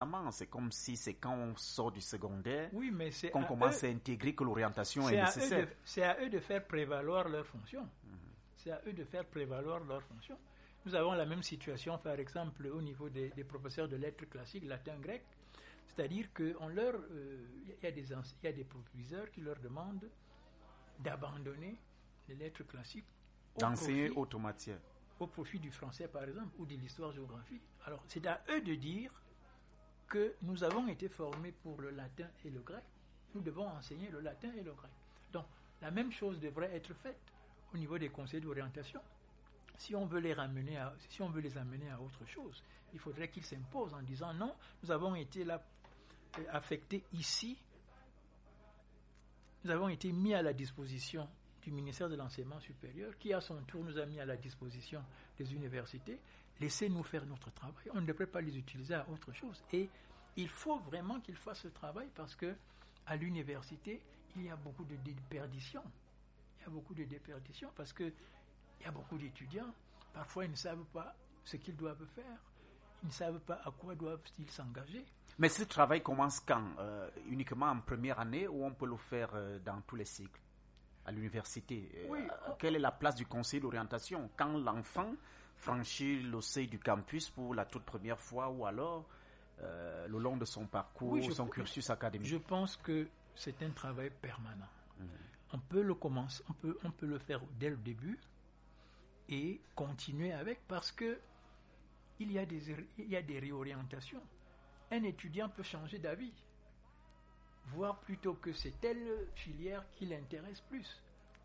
récemment. C'est comme si c'est quand on sort du secondaire qu'on commence à intégrer que l'orientation est nécessaire. C'est à eux de faire prévaloir leurs fonctions. C'est à eux de faire prévaloir leurs fonctions. Nous avons la même situation, par exemple, au niveau des professeurs de lettres classiques, latin, grec. C'est-à-dire qu'il y a des proviseurs qui leur demandent d'abandonner les lettres classiques d'enseigner autre matière. Au profit du français, par exemple, ou de l'histoire-géographie. Alors, c'est à eux de dire que nous avons été formés pour le latin et le grec. Nous devons enseigner le latin et le grec. Donc, la même chose devrait être faite au niveau des conseils d'orientation. Si on veut les amener à autre chose, il faudrait qu'ils s'imposent en disant non, nous avons été là affectés ici, nous avons été mis à la disposition du ministère de l'Enseignement supérieur, qui à son tour nous a mis à la disposition des universités. Laissez-nous faire notre travail. On ne devrait pas les utiliser à autre chose. Et il faut vraiment qu'ils fassent ce travail parce que à l'université, il y a beaucoup de déperdition. Il y a beaucoup de déperdition parce que il y a beaucoup d'étudiants. Parfois, ils ne savent pas ce qu'ils doivent faire. Ils ne savent pas à quoi doivent-ils s'engager. Mais ce travail commence quand? Uniquement en première année ou on peut le faire dans tous les cycles? À l'université, quelle est la place du conseil d'orientation quand l'enfant franchit le seuil du campus pour la toute première fois ou alors le long de son parcours, son cursus académique? Je pense que c'est un travail permanent. On peut le commencer, on peut le faire dès le début et continuer avec parce que il y a des réorientations. Un étudiant peut changer d'avis, voir plutôt que c'est telle filière qui l'intéresse plus,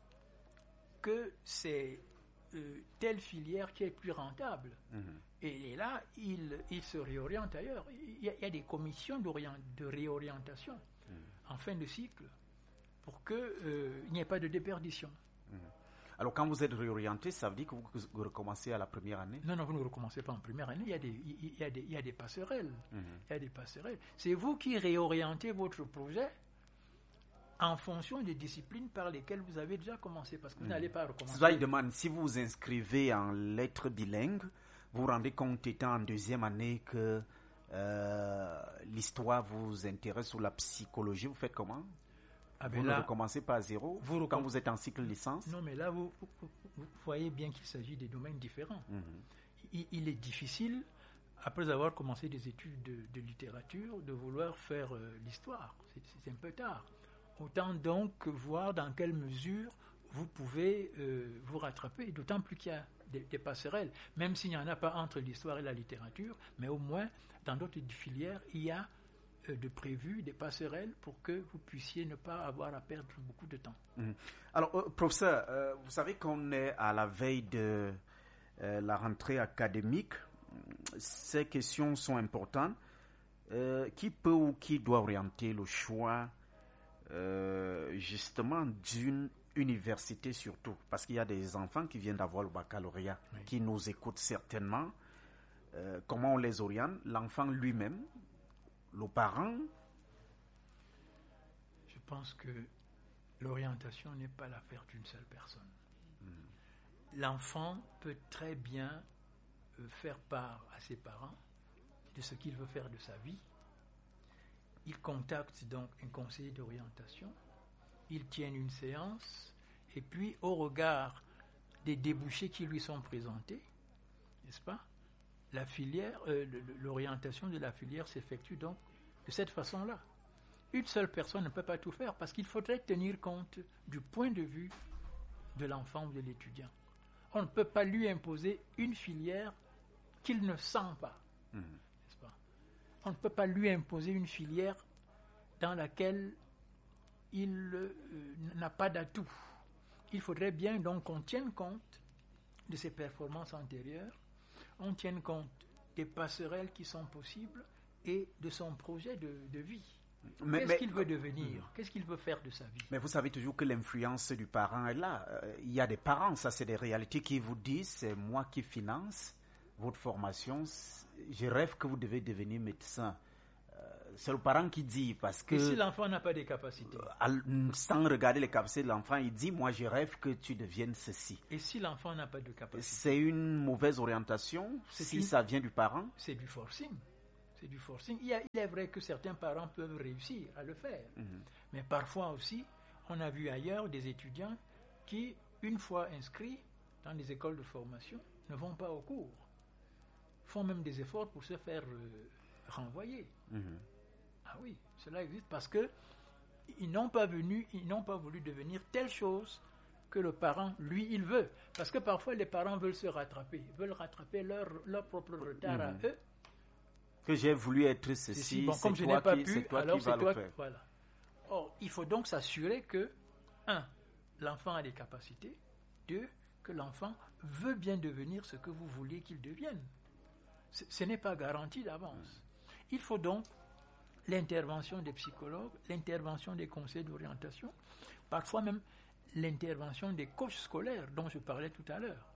que c'est telle filière qui est plus rentable. Et là, il se réoriente ailleurs. Il y a des commissions de réorientation en fin de cycle pour qu'il n'y ait pas de déperdition. Alors, quand vous êtes réorienté, ça veut dire que vous recommencez à la première année? Non, vous ne recommencez pas en première année. Il y a des passerelles. Il y a des passerelles. C'est vous qui réorientez votre projet en fonction des disciplines par lesquelles vous avez déjà commencé, parce que vous n'allez pas recommencer. Cela demande, si vous vous inscrivez en lettres bilingues, vous vous rendez compte, étant en deuxième année, que l'histoire vous intéresse ou la psychologie, vous faites comment? Vous ne recommencez pas à zéro quand vous êtes en cycle licence? Non, mais là, vous voyez bien qu'il s'agit des domaines différents. Il est difficile, après avoir commencé des études de littérature, de vouloir faire l'histoire. C'est un peu tard. Autant donc voir dans quelle mesure vous pouvez vous rattraper, d'autant plus qu'il y a des passerelles, même s'il n'y en a pas entre l'histoire et la littérature, mais au moins, dans d'autres filières, il y a de prévu des passerelles pour que vous puissiez ne pas avoir à perdre beaucoup de temps. Alors, professeur, vous savez qu'on est à la veille de la rentrée académique. Ces questions sont importantes. Qui peut ou qui doit orienter le choix justement d'une université surtout? Parce qu'il y a des enfants qui viennent d'avoir le baccalauréat, qui nous écoutent certainement. Comment on les oriente? L'enfant lui-même, le parent? Je pense que l'orientation n'est pas l'affaire d'une seule personne. L'enfant peut très bien faire part à ses parents de ce qu'il veut faire de sa vie. Il contacte donc un conseiller d'orientation, il tient une séance, et puis au regard des débouchés qui lui sont présentés, n'est-ce pas, la filière, l'orientation de la filière s'effectue donc de cette façon-là. Une seule personne ne peut pas tout faire parce qu'il faudrait tenir compte du point de vue de l'enfant ou de l'étudiant. On ne peut pas lui imposer une filière qu'il ne sent pas. N'est-ce pas? On ne peut pas lui imposer une filière dans laquelle il n'a pas d'atout. Il faudrait bien donc qu'on tienne compte de ses performances antérieures, on tienne compte des passerelles qui sont possibles et de son projet de vie. Qu'est-ce qu'il veut devenir? Qu'est-ce qu'il veut faire de sa vie? Mais vous savez toujours que l'influence du parent est là. Il y a des parents, ça c'est des réalités qui vous disent, c'est moi qui finance votre formation. Je rêve que vous devez devenir médecin. C'est le parent qui dit, parce que... Et si l'enfant n'a pas des capacités? Sans regarder les capacités de l'enfant, il dit, moi je rêve que tu deviennes ceci. Et si l'enfant n'a pas de capacités? C'est une mauvaise orientation, ça vient du parent? C'est du forcing. C'est du forcing. Il est vrai que certains parents peuvent réussir à le faire. Mais parfois aussi, on a vu ailleurs des étudiants qui, une fois inscrits dans des écoles de formation, ne vont pas au cours. Font même des efforts pour se faire renvoyer. Ah oui, cela existe parce que ils n'ont pas voulu devenir telle chose que le parent, lui, il veut. Parce que parfois, les parents veulent se rattraper, veulent rattraper leur propre retard à eux. Que j'ai voulu être ceci, bon, comme je n'ai pas pu, alors c'est toi qui... Voilà. Or, il faut donc s'assurer que, 1, l'enfant a des capacités, 2, que l'enfant veut bien devenir ce que vous voulez qu'il devienne. Ce n'est pas garanti d'avance. Il faut donc l'intervention des psychologues, l'intervention des conseils d'orientation, parfois même l'intervention des coachs scolaires dont je parlais tout à l'heure.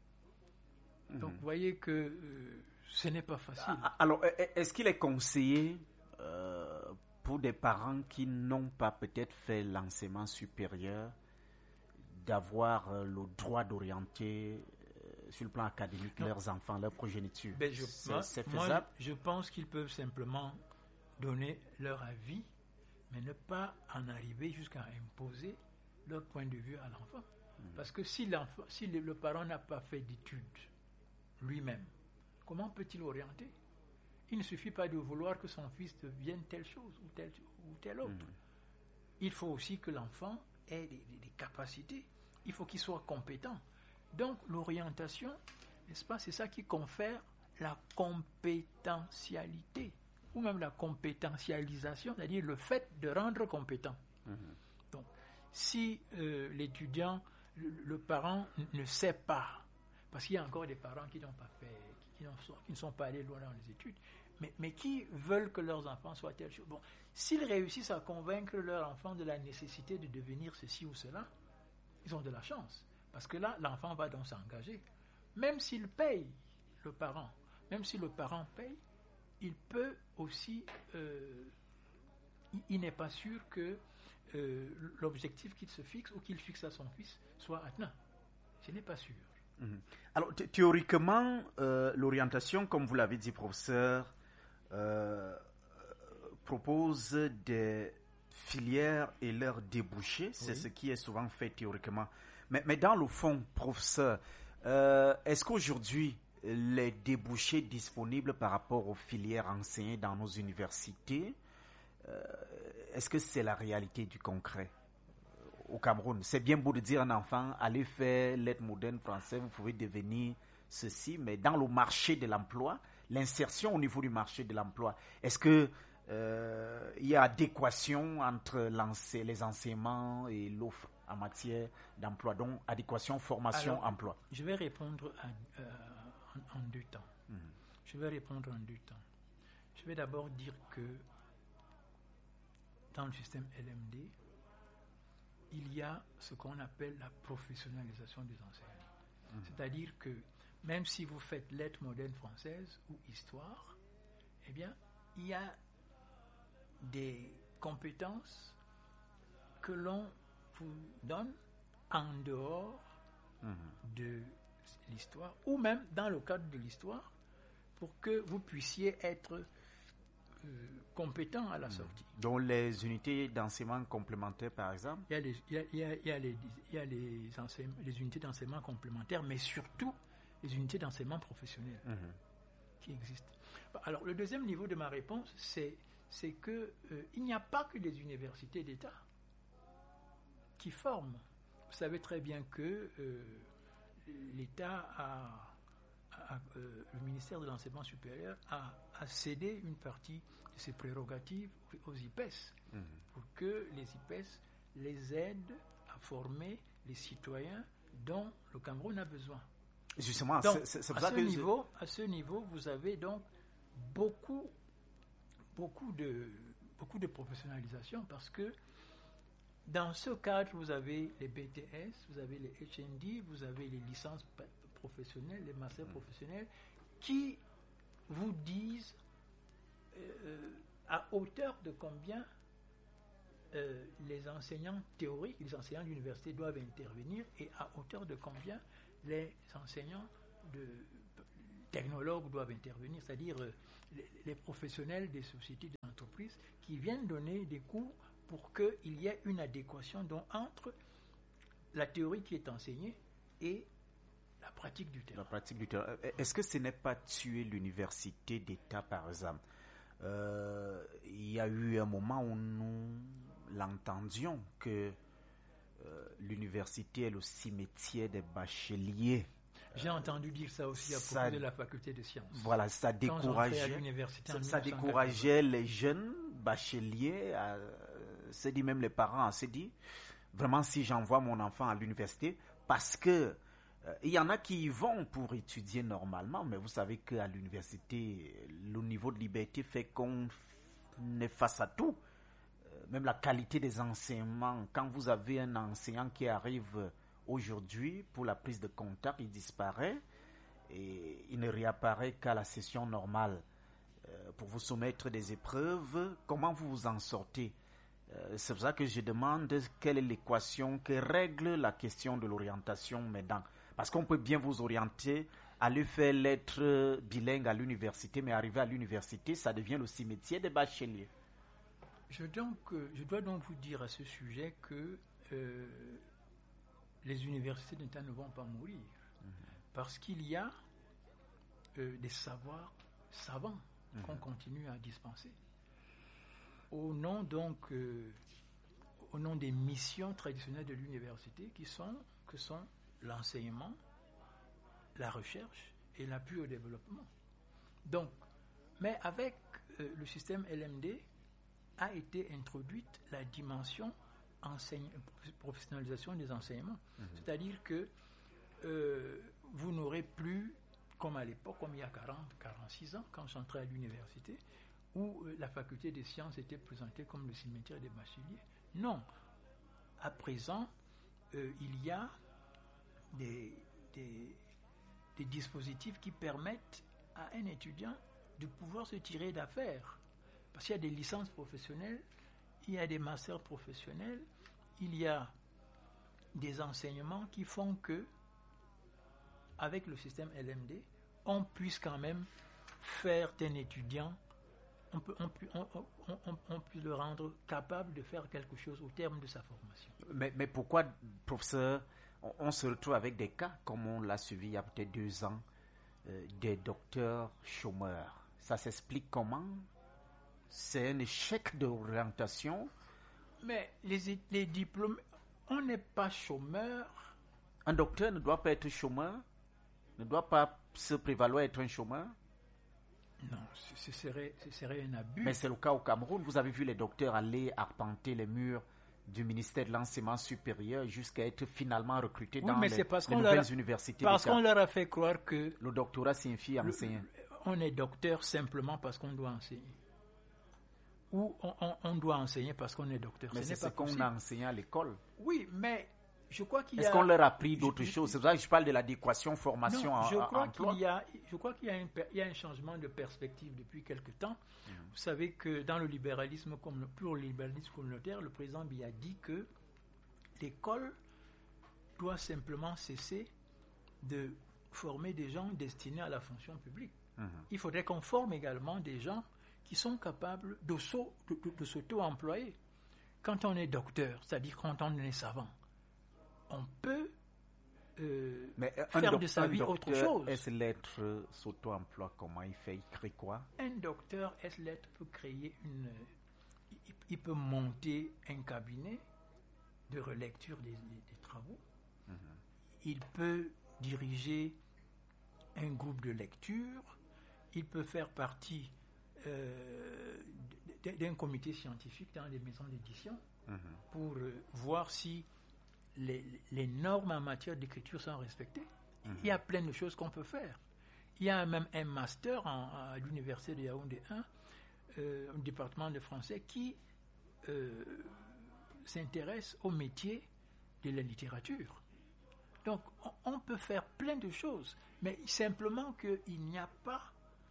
Donc, vous voyez que ce n'est pas facile. Alors, est-ce qu'il est conseillé pour des parents qui n'ont pas peut-être fait l'enseignement supérieur d'avoir le droit d'orienter sur le plan académique leurs enfants, leur progéniture? C'est faisable? Moi, je pense qu'ils peuvent simplement donner leur avis, mais ne pas en arriver jusqu'à imposer leur point de vue à l'enfant. Parce que si le parent n'a pas fait d'études lui-même, comment peut-il orienter? Il ne suffit pas de vouloir que son fils devienne telle chose ou telle autre. Il faut aussi que l'enfant ait des capacités. Il faut qu'il soit compétent. Donc l'orientation, n'est-ce pas, c'est ça qui confère la compétentialité ou même la compétentialisation, c'est-à-dire le fait de rendre compétent. Donc, si l'étudiant, le parent ne sait pas, parce qu'il y a encore des parents qui n'ont pas fait, qui ne sont pas allés loin dans les études, mais qui veulent que leurs enfants soient telle chose. Bon, s'ils réussissent à convaincre leur enfant de la nécessité de devenir ceci ou cela, ils ont de la chance. Parce que là, l'enfant va donc s'engager. Même s'il paye, le parent, même si le parent paye, il peut aussi, il n'est pas sûr que l'objectif qu'il se fixe ou qu'il fixe à son fils soit atteint. Ce n'est pas sûr. Alors, théoriquement, l'orientation, comme vous l'avez dit, professeur, propose des filières et leurs débouchés. C'est ce qui est souvent fait théoriquement. Mais dans le fond, professeur, est-ce qu'aujourd'hui, les débouchés disponibles par rapport aux filières enseignées dans nos universités, est-ce que c'est la réalité du concret au Cameroun? C'est bien beau de dire à un enfant, allez faire lettres modernes français, vous pouvez devenir ceci, mais dans le marché de l'emploi, l'insertion au niveau du marché de l'emploi, est-ce que il y a adéquation entre les enseignements et l'offre en matière d'emploi, donc adéquation, formation, emploi? Je vais répondre en deux temps. Je vais d'abord dire que dans le système LMD, il y a ce qu'on appelle la professionnalisation des enseignants. C'est-à-dire que même si vous faites lettres modernes françaises ou histoire, eh bien, il y a des compétences que l'on vous donne en dehors de l'histoire, ou même dans le cadre de l'histoire, pour que vous puissiez être compétent à la sortie. Donc les unités d'enseignement complémentaires, par exemple? Il y a les unités d'enseignement complémentaires, mais surtout les unités d'enseignement professionnel qui existent. Alors, le deuxième niveau de ma réponse, c'est que il n'y a pas que les universités d'État qui forment. Vous savez très bien que l'État le ministère de l'Enseignement supérieur a cédé une partie de ses prérogatives aux IPES pour que les IPES les aident à former les citoyens dont le Cameroun a besoin. Justement, donc, c'est pour ça que à ce niveau, vous avez donc beaucoup de professionnalisation, parce que dans ce cadre, vous avez les BTS, vous avez les HND, vous avez les licences professionnelles, les masters professionnels, qui vous disent à hauteur de combien les enseignants théoriques, les enseignants de l'université doivent intervenir, et à hauteur de combien les enseignants technologues doivent intervenir, c'est-à-dire les professionnels des sociétés, des entreprises qui viennent donner des cours pour qu'il y ait une adéquation donc, entre la théorie qui est enseignée et la pratique du terrain. La pratique du terrain. Est-ce que ce n'est pas tuer l'université d'État, par exemple? Il y a eu un moment où nous l'entendions que l'université est le cimetière des bacheliers. J'ai entendu dire ça aussi à propos de la faculté de sciences. Voilà, ça décourageait les jeunes bacheliers, c'est dit même les parents, c'est dit vraiment si j'envoie mon enfant à l'université, parce que il y en a qui y vont pour étudier normalement, mais vous savez qu'à l'université, le niveau de liberté fait qu'on est face à tout. Même la qualité des enseignements, quand vous avez un enseignant qui arrive aujourd'hui, pour la prise de contact, il disparaît et il ne réapparaît qu'à la session normale. Pour vous soumettre des épreuves, comment vous vous en sortez? C'est pour ça que je demande quelle est l'équation qui règle la question de l'orientation maintenant. Parce qu'on peut bien vous orienter, aller faire lettres bilingues à l'université, mais arriver à l'université, ça devient le cimetière des bacheliers. Je dois donc vous dire à ce sujet que les universités d'État ne vont pas mourir, parce qu'il y a des savoirs savants qu'on continue à dispenser. Au nom des missions traditionnelles de l'université que sont l'enseignement, la recherche et l'appui au développement. Donc, mais avec le système LMD a été introduite la dimension professionnalisation des enseignements. C'est-à-dire que vous n'aurez plus, comme à l'époque, comme il y a 46 ans, quand j'entrais à l'université, où la faculté des sciences était présentée comme le cimetière des bacheliers. Non. À présent, il y a des dispositifs qui permettent à un étudiant de pouvoir se tirer d'affaire. Parce qu'il y a des licences professionnelles, il y a des masters professionnels, il y a des enseignements qui font que, avec le système LMD, on puisse quand même faire d'un étudiant, on peut le rendre capable de faire quelque chose au terme de sa formation. Mais pourquoi, professeur, on se retrouve avec des cas, comme on l'a suivi il y a peut-être 2 ans, des docteurs chômeurs? Ça s'explique comment? C'est un échec d'orientation. Mais les diplômes, on n'est pas chômeur. Un docteur ne doit pas être chômeur? Ne doit pas se prévaloir être un chômeur? Non, ce serait un abus. Mais c'est le cas au Cameroun. Vous avez vu les docteurs aller arpenter les murs du ministère de l'enseignement supérieur jusqu'à être finalement recrutés dans les nouvelles universités. Parce qu'on leur a fait croire que le doctorat signifie enseigner. On est docteur simplement parce qu'on doit enseigner. Ou on doit enseigner parce qu'on est docteur. Mais c'est ce qu'on a enseigné à l'école. Oui, mais je crois qu'il y a... Est-ce qu'on leur a appris d'autres choses? C'est pour ça que je parle de l'adéquation formation emploi. Je crois qu'il y a un changement de perspective depuis quelque temps. Vous savez que dans le libéralisme, comme le pluralibéralisme communautaire, le président Biya dit que l'école doit simplement cesser de former des gens destinés à la fonction publique. Il faudrait qu'on forme également des gens qui sont capables de s'auto-employer. Quand on est docteur, c'est-à-dire quand on est savant, on peut faire de sa vie autre chose. Est-ce lettre s'auto-emploi? Comment il fait? Il crée quoi? Un docteur S-lettre peut créer il peut monter un cabinet de relecture des travaux. Il peut diriger un groupe de lecture. Il peut faire partie d'un comité scientifique dans les maisons d'édition pour voir si les normes en matière d'écriture sont respectées. Il y a plein de choses qu'on peut faire. Il y a même un master à l'université de Yaoundé 1, au département de français, qui s'intéresse au métier de la littérature. Donc, on peut faire plein de choses, mais simplement qu'il n'y a pas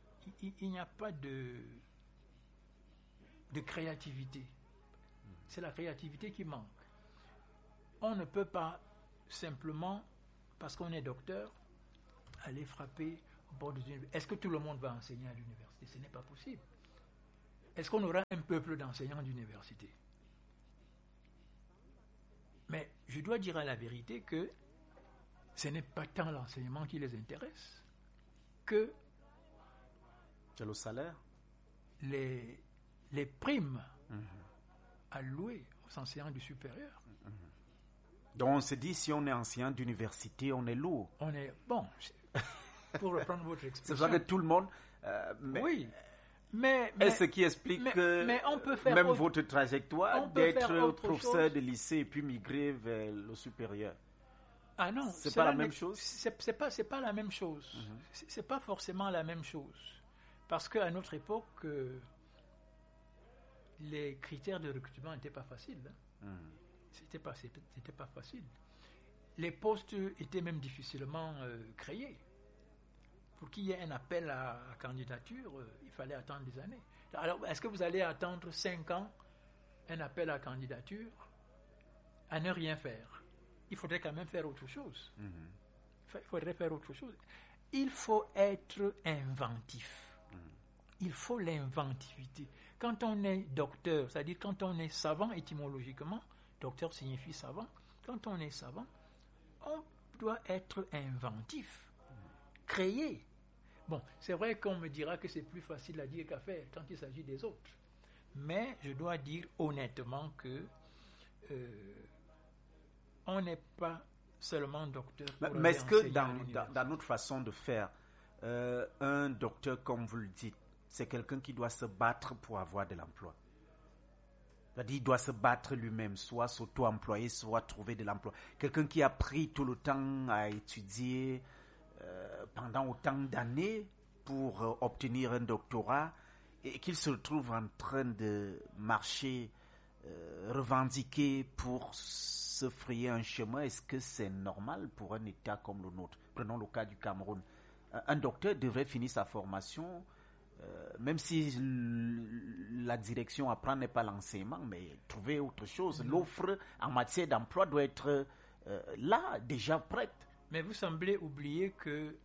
de créativité. C'est la créativité qui manque. On ne peut pas simplement, parce qu'on est docteur, aller frapper Est-ce que tout le monde va enseigner à l'université? Ce n'est pas possible. Est-ce qu'on aura un peuple d'enseignants d'université? Mais je dois dire la vérité que ce n'est pas tant l'enseignement qui les intéresse que c'est le salaire, les primes allouées aux enseignants du supérieur. Donc on se dit, si on est enseignant d'université, on est lourd. On est, bon, pour reprendre votre expression. C'est ça que tout le monde... oui. Est-ce qui explique mais on peut faire même votre trajectoire d'être professeur de lycée et puis migrer vers le supérieur? Ah non, c'est pas la même chose. C'est pas la même chose. C'est pas forcément la même chose, parce qu'à notre époque, les critères de recrutement n'étaient pas faciles. C'était pas facile. Les postes étaient même difficilement créés. Pour qu'il y ait un appel à candidature, il fallait attendre des années. Alors, est-ce que vous allez attendre 5 ans un appel à candidature à ne rien faire? Il faudrait quand même faire autre chose. Il faudrait faire autre chose. Il faut être inventif. Il faut l'inventivité. Quand on est docteur, c'est-à-dire quand on est savant étymologiquement, docteur signifie savant. Quand on est savant, on doit être inventif. Créer. Bon, c'est vrai qu'on me dira que c'est plus facile à dire qu'à faire quand il s'agit des autres. Mais je dois dire honnêtement que on n'est pas seulement docteur. Mais est-ce que dans notre façon de faire, un docteur, comme vous le dites, c'est quelqu'un qui doit se battre pour avoir de l'emploi? C'est-à-dire, il doit se battre lui-même, soit s'auto-employer, soit trouver de l'emploi. Quelqu'un qui a pris tout le temps à étudier pendant autant d'années pour obtenir un doctorat et qu'il se retrouve en train de marcher, revendiquer pour se frayer un chemin, est-ce que c'est normal pour un État comme le nôtre? Prenons le cas du Cameroun. Un docteur devrait finir sa formation, même si la direction à prendre n'est pas l'enseignement, mais trouver autre chose. L'offre en matière d'emploi doit être là, déjà prête. Mais vous semblez oublier que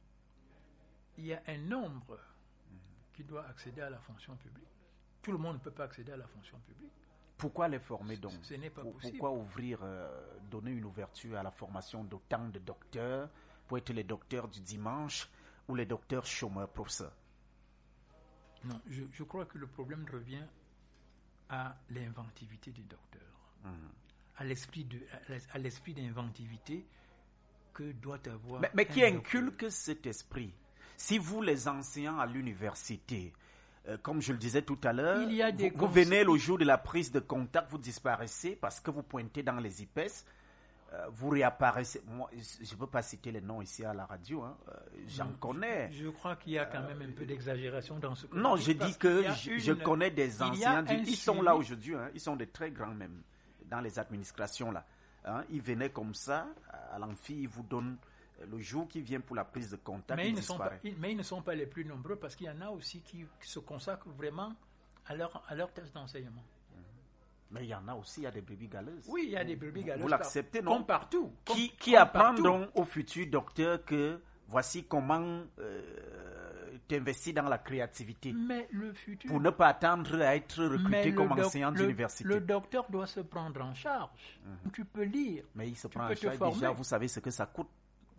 il y a un nombre qui doit accéder à la fonction publique. Tout le monde ne peut pas accéder à la fonction publique. Pourquoi les former donc? Ce n'est pas possible. Pourquoi donner une ouverture à la formation d'autant de docteurs pour être les docteurs du dimanche ou les docteurs chômeurs professeurs? Non, je crois que le problème revient à l'inventivité des docteurs, à l'esprit d'inventivité que doit avoir. Mais qui inculque cet esprit? Si vous, les enseignants à l'université, comme je le disais tout à l'heure, vous venez le jour de la prise de contact, vous disparaissez parce que vous pointez dans les IPES, vous réapparaissez. Moi, je ne peux pas citer les noms ici à la radio, j'en connais. Je crois qu'il y a quand même un peu d'exagération dans ce que non, je dis que je connais des enseignants, ils sont là aujourd'hui, ils sont de très grands même, dans les administrations là. Ils venaient comme ça, à l'amphi, ils vous donnent le jour qui vient pour la prise de contact. Mais ils ne sont pas les plus nombreux parce qu'il y en a aussi qui se consacrent vraiment à leur tâche d'enseignement. Mais il y en a aussi, il y a des brebis galeuses. Oui, il y a des brebis galeuses. Vous l'acceptez, non? Comme partout. Qui apprendront au futur docteur que voici comment t'investir dans la créativité. Mais le futur... Pour ne pas attendre à être recruté comme enseignant d'université. Le docteur doit se prendre en charge. Tu peux lire. Mais il se prend en charge déjà, vous savez ce que ça coûte.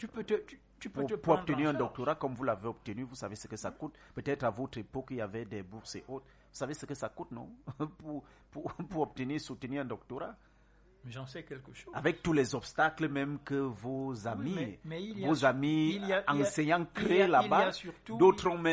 Pour obtenir un doctorat comme vous l'avez obtenu, vous savez ce que ça coûte. Peut-être à votre époque, il y avait des bourses et autres. Vous savez ce que ça coûte, non? pour soutenir un doctorat. Mais j'en sais quelque chose. Avec tous les obstacles même que vos amis, enseignants créent là-bas, d'autres ont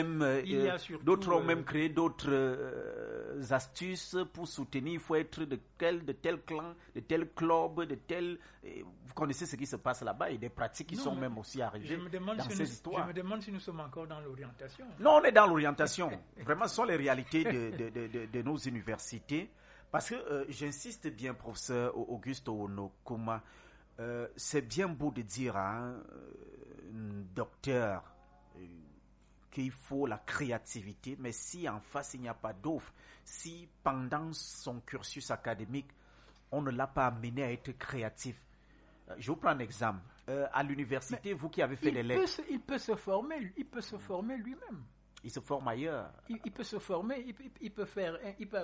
même créé d'autres astuces pour soutenir. Il faut être de tel clan, de tel club, de tel... Vous connaissez ce qui se passe là-bas et des pratiques qui sont même aussi arrivées dans ces histoires. Je me demande si nous sommes encore dans l'orientation. Non, on est dans l'orientation. Vraiment, ce sont les réalités de nos universités. Parce que j'insiste bien, professeur Auguste Onokoma, c'est bien beau de dire à un docteur qu'il faut la créativité, mais si en face il n'y a pas d'offre, si pendant son cursus académique, on ne l'a pas amené à être créatif. Je vous prends un exemple. à l'université, vous qui avez fait les lettres? Il peut se former lui-même. Il se forme ailleurs. Il peut se former, il peut